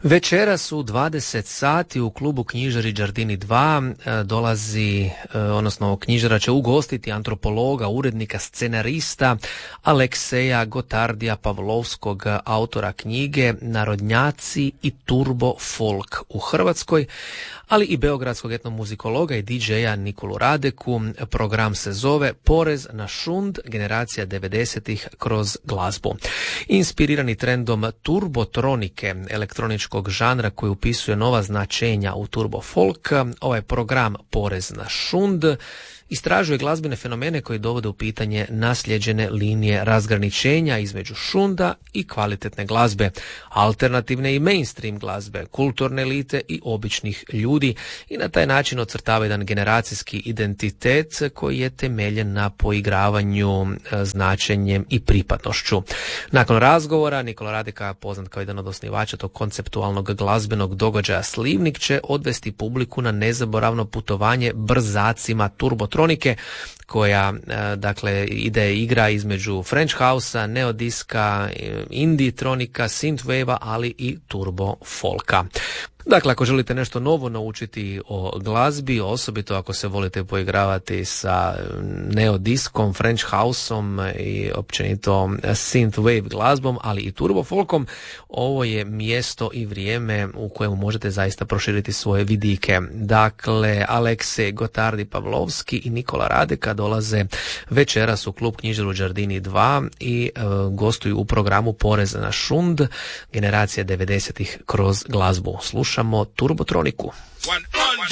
Večeras u 20 sati u klubu Knjižari Giardini 2 dolazi, odnosno knjižara će ugostiti antropologa, urednika, scenarista Alekseja Gotardija Pavlovskog, autora knjige Narodnjaci i turbo folk u Hrvatskoj, ali i beogradskog etnomuzikologa i DJ-a Nikolu Radeku. Program se zove Porez na šund, generacija 90-ih kroz glazbu. Inspirirani trendom turbotronike, elektroničkog žanra koji upisuje nova značenja u turbo folk, ovaj program Porez na šund istražuje glazbene fenomene koji dovode u pitanje nasljeđene linije razgraničenja između šunda i kvalitetne glazbe, alternativne i mainstream glazbe, kulturne elite i običnih ljudi, i na taj način ocrtava jedan generacijski identitet koji je temeljen na poigravanju značenjem i pripadnošću. Nakon razgovora Nikola Radeka, poznat kao jedan od osnivača tog konceptualnog glazbenog događaja Slivnik, će odvesti publiku na nezaboravno putovanje brzacima turbotronike koja igra između French House-a, neodiska, indie tronika, synthwave-a, ali i turbo folka. Dakle, ako želite nešto novo naučiti o glazbi, osobito ako se volite poigravati sa neodiskom, French House-om i općenito synthwave glazbom, ali i turbo folkom, ovo je mjesto i vrijeme u kojemu možete zaista proširiti svoje vidike. Dakle, Aleksej Gotardi Pavlovski i Nikola Radeka dolaze večeras u klub Knjižaru Giardini 2 i gostuju u programu Porez na šund, generacija 90-ih kroz glazbu. Slušamo Turbotroniku. One.